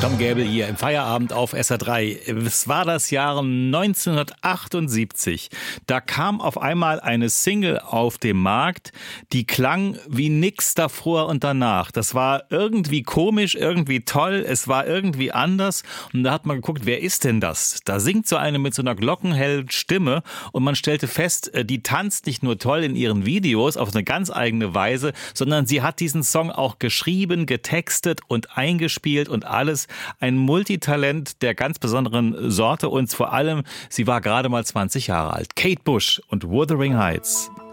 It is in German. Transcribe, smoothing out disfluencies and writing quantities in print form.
Tom Gäbel hier im Feierabend auf SR3. Es war das Jahr 1978. Da kam auf einmal eine Single auf den Markt, die klang wie nix davor und danach. Das war irgendwie komisch, irgendwie toll, es war irgendwie anders. Und da hat man geguckt, wer ist denn das? Da singt so eine mit so einer glockenhellen Stimme und man stellte fest, die tanzt nicht nur toll in ihren Videos auf eine ganz eigene Weise, sondern sie hat diesen Song auch geschrieben, getextet und eingespielt und alles. Ein Multitalent der ganz besonderen Sorte und vor allem, sie war gerade mal 20 Jahre alt. Kate Bush und Wuthering Heights.